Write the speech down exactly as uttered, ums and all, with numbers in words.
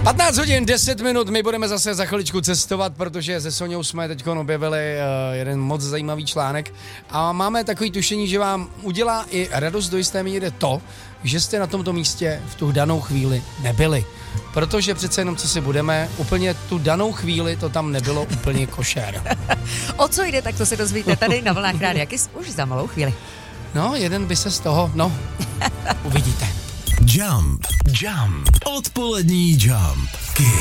patnáct hodin, deset minut, my budeme zase za chviličku cestovat, protože se Soňou jsme teď objevili uh, jeden moc zajímavý článek a máme takový tušení, že vám udělá i radost do jisté míry to, že jste na tomto místě v tu danou chvíli nebyli. Protože přece jenom, co si budeme, úplně tu danou chvíli to tam nebylo úplně košer. O co jde, tak to se dozvíte tady na Vlnách Rádia Kiss už za malou chvíli. No, jeden by se z toho, no, uvidíte. Jump, jump, odpolední jump.